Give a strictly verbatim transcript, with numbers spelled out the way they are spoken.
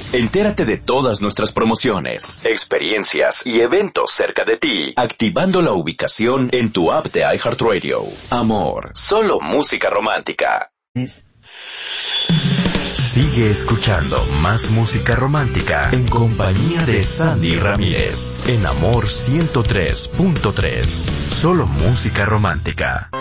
Entérate de todas nuestras promociones, experiencias y eventos cerca de ti, activando la ubicación en tu app de iHeartRadio. Amor, solo música romántica. Es... Sigue escuchando más música romántica en compañía de Sandy Ramírez en Amor ciento tres punto tres. Solo música romántica.